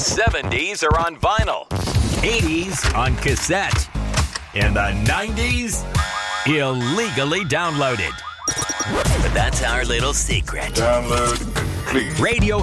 70s are on vinyl, 80s on cassette, and the 90s illegally downloaded. But that's our little secret. Download complete. Radio